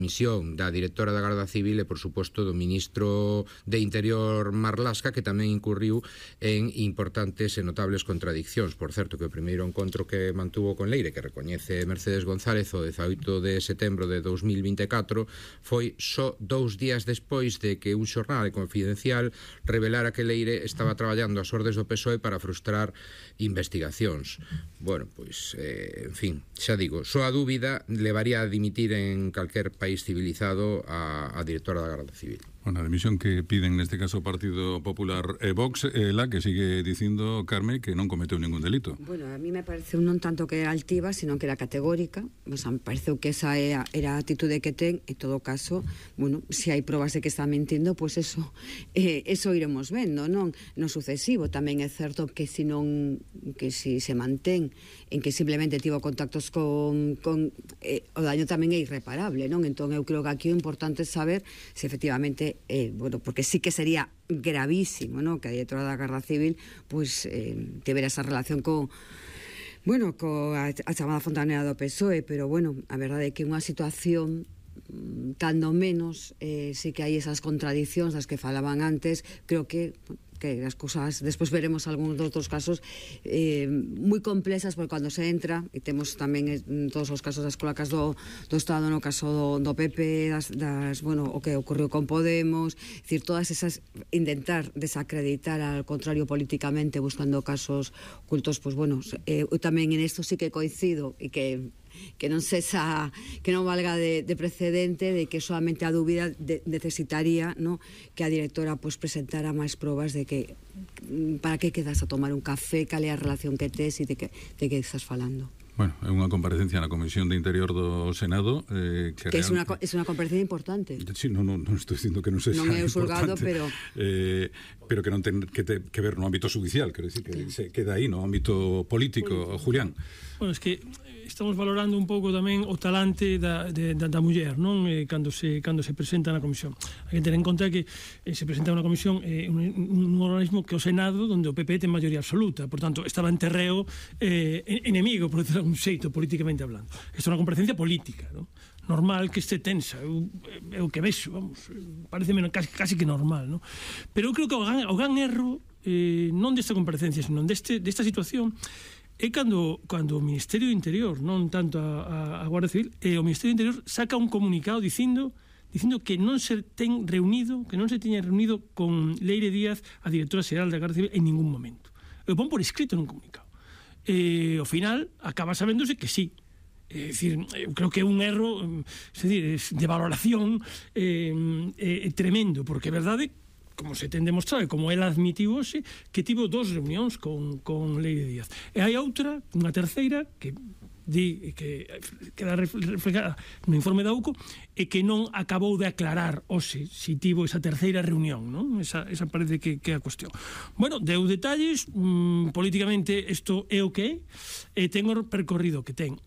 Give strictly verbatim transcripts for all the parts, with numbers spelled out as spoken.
misión da directora da Garda Civil e, por suposto, do ministro de Interior Marlaska, que tamén incurriu en importantes e notables contradiccións. Por certo, que o primeiro encontro que mantuvo con Leire, que recoñece Mercedes González o dezaoito de setembro de dos mil vinte e catro, foi só dous días despois de que un xornal confidencial revelara que Leire estaba traballando ás ordes do P S O E para frustrar investigacións. Bueno, pois, eh, en fin, xa digo, só a dúbida levaría a dimitir en calquer país civilizado a, a directora da Garda Civil. Bueno, a dimisión que piden neste caso o Partido Popular e Vox, é la que sigue dicindo, Carme, que non cometeu ningún delito. Bueno, a mí me pareceu non tanto que era altiva, sino que era categórica. O sea, me pareceu que esa era, era a atitude que ten. En todo caso, bueno, se hai probas de que está mentindo, pois pues eso eh, eso iremos vendo, non? No sucesivo tamén é certo que si non que si se mantén en que simplemente tivo contactos con, con eh, o daño tamén é irreparable, non? Entón eu creo que aquí o importante é saber se efectivamente Eh, bueno, porque sí que sería gravísimo, ¿no?, que a directora da Garda Civil pues, eh, tivera esa relación con bueno, coa a chamada fontanera do P S O E, pero bueno, a verdade é que unha situación cando menos eh, sí que hai esas contradicións das que falaban antes. Creo que que as cousas, despois veremos algúns dos outros casos eh, moi complexas, porque cando se entra, e temos tamén en todos os casos das colacas do, do Estado, no caso do, do P P, das, das, bueno, o que ocorreu con Podemos, é dicir, todas esas, intentar desacreditar al contrario políticamente, buscando casos ocultos, pues bueno, eh, eu tamén en isto sí que coincido, e que que non sexa, que non valga de, de precedente de que solamente a dúbida de, necesitaría, ¿no?, que a directora pues presentara máis probas de que para que quedas a tomar un café, cal é a relación que tes e de que, de que estás falando. Bueno, é unha comparecencia na Comisión de Interior do Senado eh, que, que real... é unha, é unha comparecencia importante. Sí, non, non, non estou dicindo que non sexa non é xulgado, pero eh, pero que non ten que, te, que ver no ámbito judicial, quero dicir que sí. Se queda aí no ámbito político, Julián. Bueno, es que estamos valorando un pouco tamén o talante da, de, da, da muller, non? Eh, cando, se, cando se presenta na comisión. Hai que ter en conta que eh, se presenta unha comisión eh, un, un organismo que o Senado, onde o P P ten maioría absoluta, por tanto, estaba en terreo eh, enemigo, por decirlo un xeito, políticamente hablando. Isto é unha comparecencia política, non? Normal que este tensa, eu, eu que vexo, vamos, parece menos, casi, casi que normal, non? Pero eu creo que o gran, o gran erro eh, non desta comparecencia, senón deste, desta situación, é cando, cando o Ministerio do Interior, non tanto a, a, a Guardia Civil, e o Ministerio do Interior saca un comunicado dicindo dicindo que non se ten reunido, que non se teña reunido con Leire Díaz, a directora xeral da Guardia Civil, en ningún momento. Eu pon por escrito nun comunicado. E ao final acaba sabéndose que sí. É dicir, eu creo que é un erro, é dicir, de valoración eh, eh, tremendo, porque é verdade, como se ten demostrado e como ela admitiu hoxe, que tivo dos reunións con, con Leire Díaz. E hai outra, unha terceira, que di que queda reflejada no informe da U C O e que non acabou de aclarar hoxe si tivo esa terceira reunión, non? Esa, esa parece que, que é a cuestión. Bueno, deu detalles, mmm, políticamente isto é o que é, e ten o percorrido que ten.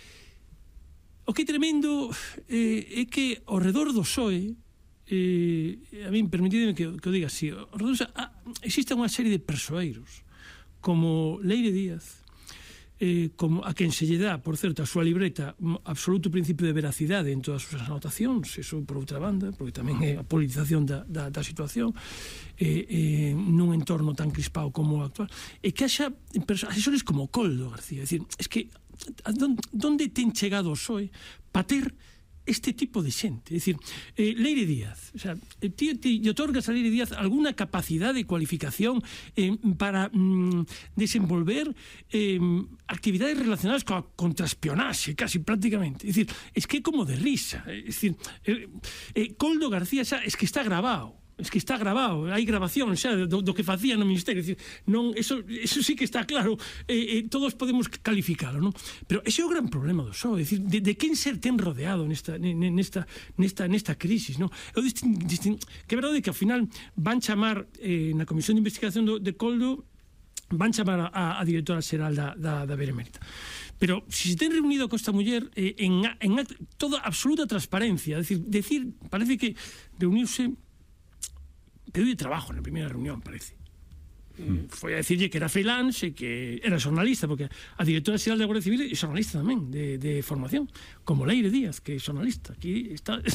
O que é tremendo eh, é que ao redor do P S O E, eh, a mí permitideme que, que o diga así, ao redor do P S O E ah, existe unha serie de persoeiros como Leire Díaz, eh, como a quen se lle dá, por certo, a súa libreta absoluto principio de veracidade en todas as súas anotacións, eso por outra banda, porque tamén é a politización da, da, da situación, eh, eh, nun entorno tan crispado como o actual, e que haxa asesores como Koldo García, é dicir, es que donde ten chegado o P S O E para ter este tipo de xente? É dicir, eh, Leire Díaz, o sea, ti, ti otorgas a Leire Díaz alguna capacidade de cualificación eh, para mm, desenvolver eh, actividades relacionadas coa contraespionaxe, casi prácticamente. É dicir, es que é como de risa. É dicir, eh, eh, Koldo García xa, es que está grabado. Es que está grabado, hai grabación xa do, do que facía no Ministerio, é dicir, non, eso, eso sí que está claro, eh, eh, todos podemos calificalo, non? Pero ese é o gran problema do P S O E, é dicir, de, de quen ser ten rodeado nesta, nesta, nesta, nesta crisis, non? Eu distin, distin, que é verdade que ao final van chamar eh, na Comisión de Investigación do, de Koldo, van chamar a, a directora xeral da, da, da Benemérita. Pero se si se ten reunido con esta muller eh, en, en toda absoluta transparencia, é dicir, decir, parece que reunirse pediu de trabajo na primeira reunión, parece. Mm. Foi a decirlle que era freelance e que era xornalista, porque a directora xeral da Guardia Civil é xornalista tamén, de, de formación, como Leire Díaz, que é xornalista. Aquí está